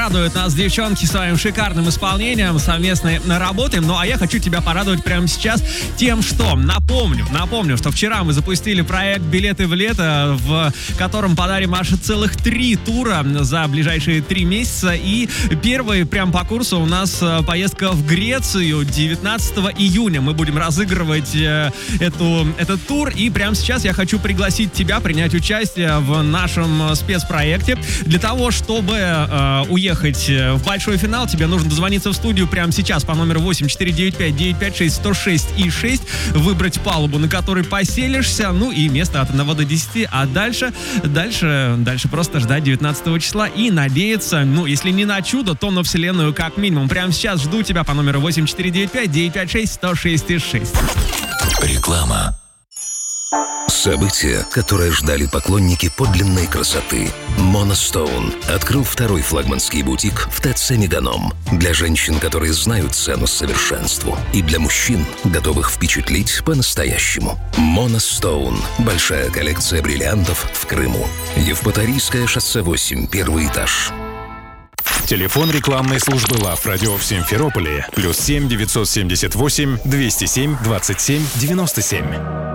Радуют нас девчонки своим шикарным исполнением, совместной работы. Ну а я хочу тебя порадовать прямо сейчас тем, что напомню, что вчера мы запустили проект «Билеты в лето», в котором подарим аж целых 3 тура за ближайшие 3 месяца. И первый прям по курсу у нас поездка в Грецию 19 июня. Мы будем разыгрывать этот тур. И прямо сейчас я хочу пригласить тебя принять участие в нашем спецпроекте. Для того, чтобы уехать в большой финал, тебе нужно дозвониться в студию прямо сейчас по номеру 8495-956-106 и 6, выбрать палубу, на которой поселишься, ну и место от 1 до 10, а дальше просто ждать 19 числа и надеяться, ну, если не на чудо, то на вселенную как минимум. Прямо сейчас жду тебя по номеру 8495-956-106 и 6. Реклама. Событие, которое ждали поклонники подлинной красоты. Monostone открыл 2-й флагманский бутик в ТЦ «Меганом». Для женщин, которые знают цену совершенству. И для мужчин, готовых впечатлить по-настоящему. Monostone. Большая коллекция бриллиантов в Крыму. Евпаторийское шоссе 8, 1-й этаж. Телефон рекламной службы ЛАВ Радио в Симферополе +7 978 207 27 97.